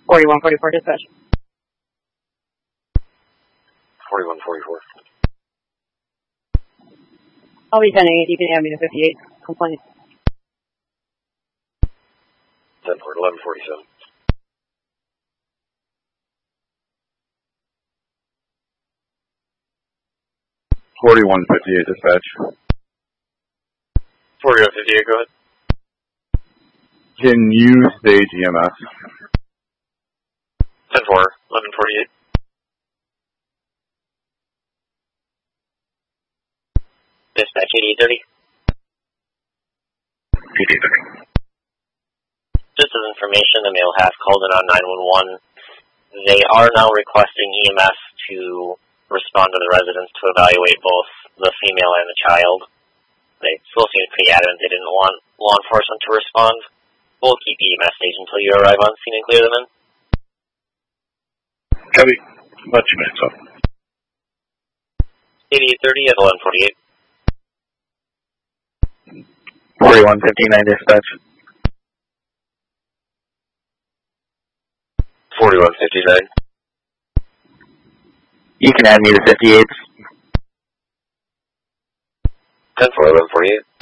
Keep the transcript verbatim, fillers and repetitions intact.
forty-one forty-four dispatch. forty-one forty-four. I'll be sending it. You can add me to fifty-eight. Complaint. ten four, eleven forty-seven. forty-one fifty-eight dispatch. forty-one fifty-eight, go ahead. Can you stage E M S? ten four, eleven forty-eight. Dispatch eighty-eight thirty. eighty-eight thirty. Just as information, the male has called in on nine one one. They are now requesting E M S to respond to the residents to evaluate both the female and the child. They still seem pretty adamant they didn't want law enforcement to respond. We'll keep E M S staged until you arrive on scene and clear them in. Copy. About two minutes up. eighty-eight thirty at eleven forty-eight. forty-one fifty-nine dispatch. forty-one fifty-nine. You can add me to fifty-eight. ten four, eleven forty-eight.